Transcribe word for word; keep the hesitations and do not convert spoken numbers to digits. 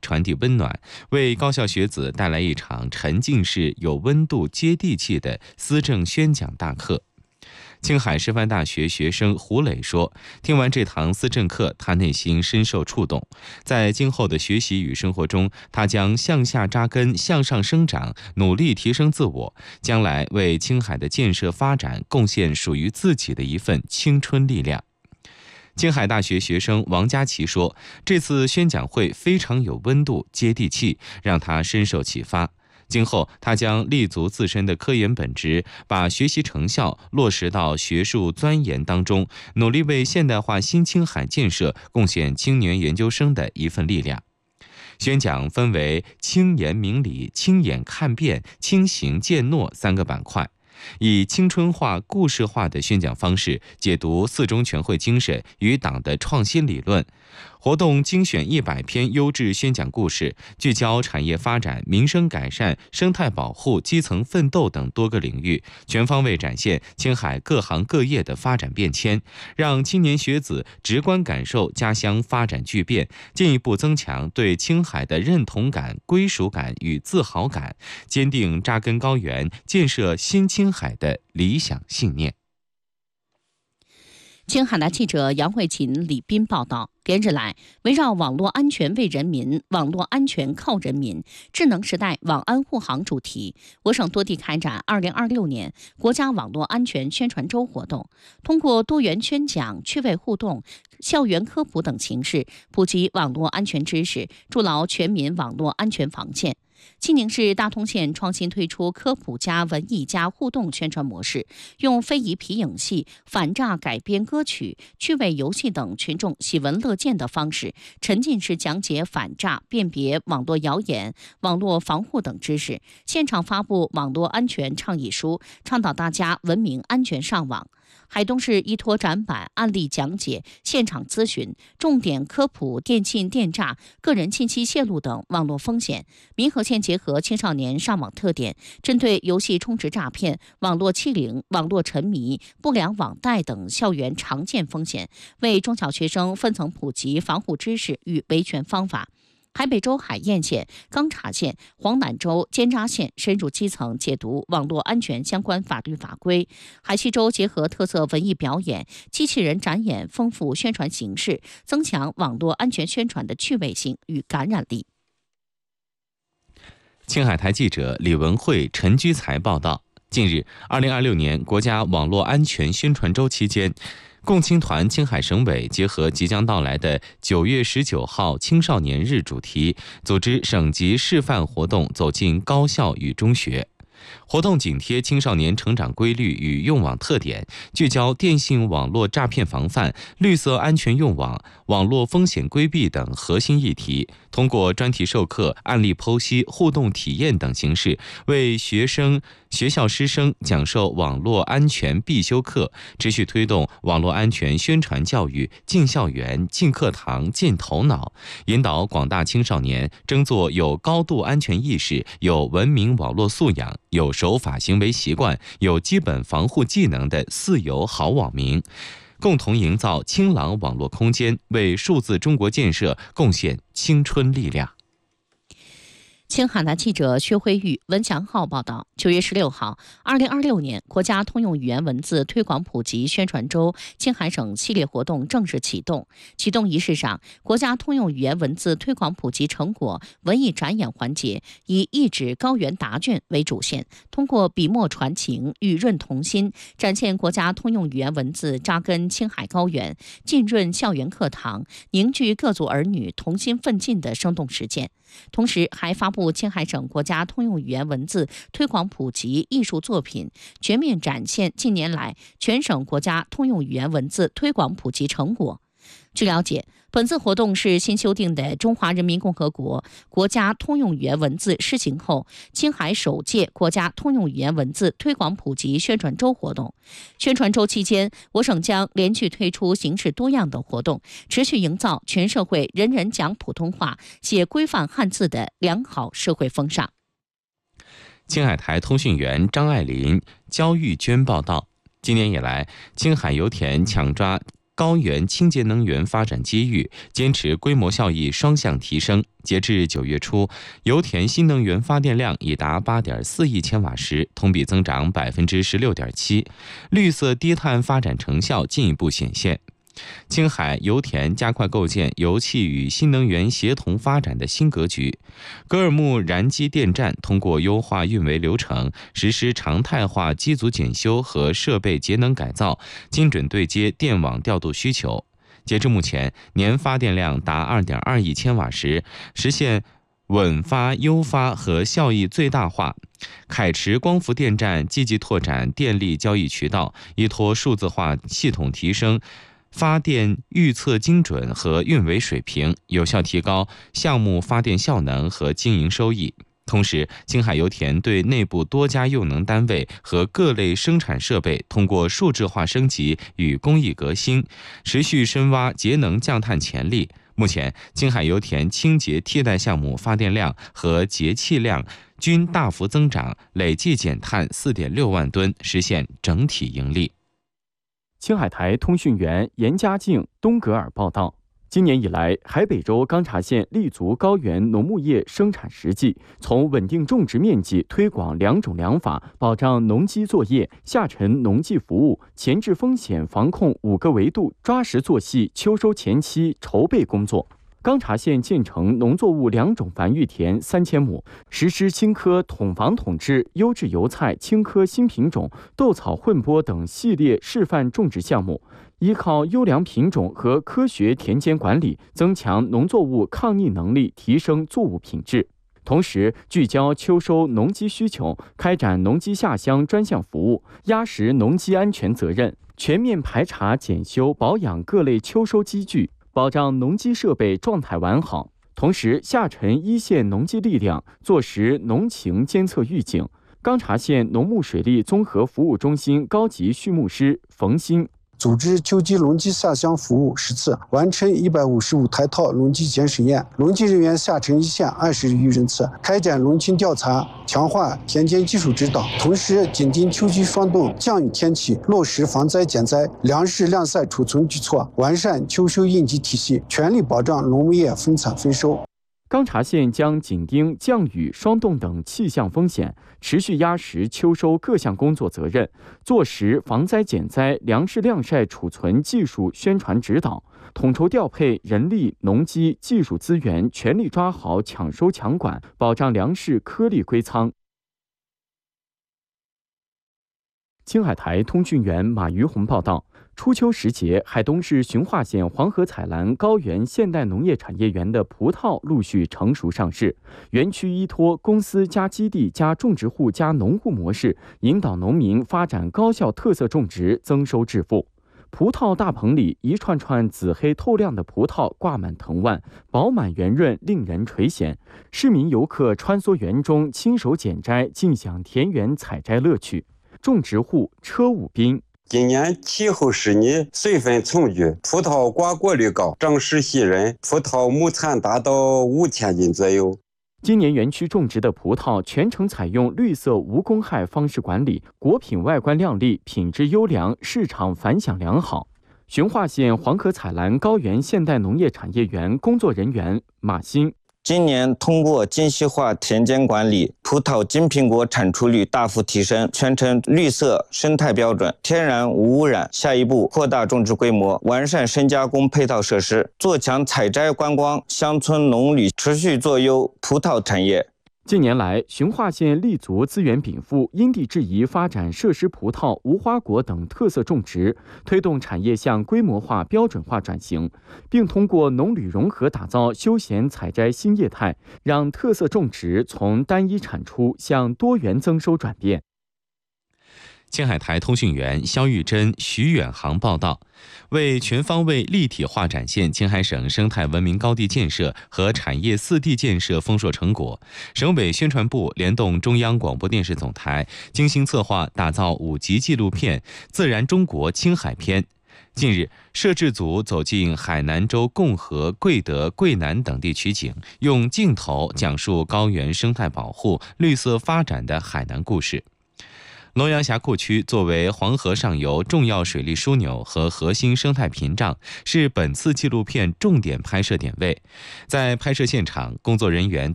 传递温暖，为高校学子带来一场沉浸式、有温度、接地气的思政宣讲大课。青海师范大学学生胡磊说，听完这堂思政课，他内心深受触动。在今后的学习与生活中，他将向下扎根，向上生长，努力提升自我，将来为青海的建设发展贡献属于自己的一份青春力量。青海大学学生王佳琪说，这次宣讲会非常有温度、接地气，让他深受启发。今后，他将立足自身的科研本职，把学习成效落实到学术钻研当中，努力为现代化新青海建设贡献青年研究生的一份力量。宣讲分为轻言明理、亲眼看遍、轻行践诺三个板块，以青春化、故事化的宣讲方式解读四中全会精神与党的创新理论。活动精选一百篇优质宣讲故事，聚焦产业发展、民生改善、生态保护、基层奋斗等多个领域，全方位展现青海各行各业的发展变迁，让青年学子直观感受家乡发展巨变，进一步增强对青海的认同感、归属感与自豪感，坚定扎根高原、建设新青海的理想信念。 青海的记者杨慧琴、李斌报道，连日来，围绕网络安全为人民、网络安全靠人民、智能时代网安护航主题，我省多地开展二零二六年国家网络安全宣传周活动，通过多元宣讲、趣味互动、校园科普等形式，普及网络安全知识，筑牢全民网络安全防线。庆宁市大通县创新推出科普加文艺加互动宣传模式，用非遗皮影戏、反诈改编歌曲、趣味游戏等群众喜闻乐见的方式，沉浸式讲解反诈、辨别网络谣言、网络防护等知识，现场发布网络安全倡议书，倡导大家文明安全上网。海东市依托展板、案例讲解、现场咨询，重点科普电信电诈、个人信息泄露等网络风险。民和县结合青少年上网特点，针对游戏充值诈骗、网络欺凌、网络沉迷、不良网贷等校园常见风险，为中小学生分层普及防护知识与维权方法。海北州海晏县、钢察县、黄乃州尖扎县深入基层解读网络安全相关法律法规。海西州结合特色文艺表演、机器人展演，丰富宣传形式，增强网络安全宣传的趣味性与感染力。 青海台记者李文慧、陈居才报道，近日，二零二六年国家网络安全宣传周期间，共青团青海省委结合即将到来的九月十九号青少年日主题，组织省级示范活动，走进高校与中学。活动紧贴青少年成长规律与用网特点，聚焦电信网络诈骗防范、绿色安全用网、网络风险规避等核心议题，通过专题授课、案例剖析、互动体验等形式，为学生、学校师生讲授网络安全必修课，持续推动网络安全宣传教育进校园、进课堂、进头脑，引导广大青少年争做有高度安全意识、有文明网络素养、有守法行为习惯、有基本防护技能的四有好网民，共同营造清朗网络空间，为数字中国建设贡献青春力量。 青海的记者薛辉玉、文强浩报道，九月十六号，二零二六年国家通用语言文字推广普及宣传周青海省系列活动正式启动。启动仪式上，国家通用语言文字推广普及成果文艺展演环节以一纸高原答卷为主线，通过笔墨传情、语润童心，展现国家通用语言文字扎根青海高原、浸润校园课堂、凝聚各族儿女同心奋进的生动实践。同时还发布青海省国家通用语言文字推广普及艺术作品，全面展现近年来全省国家通用语言文字推广普及成果。据了解，本次活动是新修订的《中华人民共和国国家通用语言文字施行后青海首届国家通用语言文字推广普及宣传周活动。宣传周期间，我省将连续推出形式多样的活动，持续营造全社会人人讲普通话、写规范汉字的良好社会风尚。 青海台通讯员张爱林、焦玉娟报道，今年以来，青海油田抢抓高原清洁能源发展机遇，坚持规模效益双向提升。截至九月初，油田新能源发电量已达八点四亿千瓦时，同比增长百分之十六点七，绿色低碳发展成效进一步显现。青海油田加快构建油气与新能源协同发展的新格局。格尔木燃机电站通过优化运维流程，实施常态化机组检修和设备节能改造，精准对接电网调度需求。截至目前，年发电量达 二点二亿千瓦时，实现稳发、优发和效益最大化。凯池光伏电站积极拓展电力交易渠道，依托数字化系统提升发电预测精准和运维水平，有效提高项目发电效能和经营收益。同时，青海油田对内部多家用能单位和各类生产设备通过数字化升级与工艺革新，持续深挖节能降碳潜力。目前，青海油田清洁替代项目发电量和节气量均大幅增长，累计减碳 四点六万吨，实现整体盈利。 青海台通讯员严家静、东格尔报道。今年以来，海北州钢察县立足高原农牧业生产实际，从稳定种植面积推广两种粮法，保障农机作业、下沉农技服务、前置风险防控五个维度，抓实做细秋收前期筹备工作。钢察县建成农作物两种繁育田三千亩，实施青稞统防统治优质油菜、青稞新品种、豆草混播等系列示范种植项目，依靠优良品种和科学田间管理，增强农作物抗逆能力，提升作物品质。同时，聚焦秋收农机需求，开展农机下乡专项服务，压实农机安全责任，全面排查检修保养各类秋收机具，保障农机设备状态完好。同时，下沉一线农机力量，做实农情监测预警。钢察县农牧水利综合服务中心高级畜牧师冯鑫。 组织秋季农机下乡服务十次，完成一百五十五台套农机检实验，农机人员下沉一线二十余人次，开展农情调查，强化田间技术指导，同时紧盯秋季霜冻、降雨天气，落实防灾减灾、粮食晾晒储存举措，完善秋收应急体系，全力保障农牧业分产丰收。 钢察县将紧盯降雨、霜冻等气象风险，持续压实秋收各项工作责任，做实防灾减灾、粮食晾晒储存技术宣传指导，统筹调配人力、农机、技术资源，全力抓好抢收抢管，保障粮食颗粒归仓。青海台通讯员马于红报道。初秋时节，海东市循化县黄河采蓝高原现代农业产业园的葡萄陆续成熟上市。园区依托公司加基地加种植户加农户模式，引导农民发展高效特色种植，增收致富。葡萄大棚里，一串串紫黑透亮的葡萄挂满藤蔓，饱满圆润，令人垂涎。市民游客穿梭园中，亲手剪摘，尽享田园采摘乐趣。种植户车武斌。 今年气候湿腻，水分充足，葡萄瓜果率高，长势喜人，葡萄亩产达到五千斤左右。 今年园区种植的葡萄全程采用绿色无公害方式管理，果品外观亮丽，品质优良，市场反响良好。循化县黄河采蓝高原现代农业产业园工作人员马新。 今年通过精细化田间管理，葡萄金苹果产出率大幅提升，全程绿色生态标准，天然无污染。下一步扩大种植规模，完善深加工配套设施，做强采摘观光、乡村农旅，持续做优葡萄产业。 近年来，循化县立足资源禀赋，因地制宜发展设施葡萄、无花果等特色种植，推动产业向规模化、标准化转型，并通过农旅融合打造休闲采摘新业态，让特色种植从单一产出向多元增收转变。 青海台通讯员肖玉珍、徐远航报道，为全方位立体化展现青海省生态文明高地建设和产业四地建设丰硕成果，省委宣传部联动中央广播电视总台，精心策划打造五集纪录片《自然中国青海篇》。近日，摄制组走进海南州共和、贵德、贵南等地取景，用镜头讲述高原生态保护、绿色发展的海南故事。 龙阳峡库区作为黄河上游重要水利枢纽和核心生态屏障，是本次纪录片重点拍摄点位。在拍摄现场，工作人员